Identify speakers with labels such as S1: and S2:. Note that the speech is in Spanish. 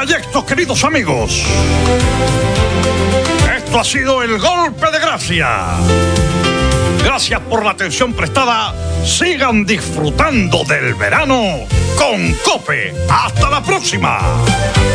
S1: trayecto, queridos amigos. Esto ha sido el golpe de gracia. Gracias por la atención prestada. Sigan disfrutando del verano con COPE. ¡Hasta la próxima!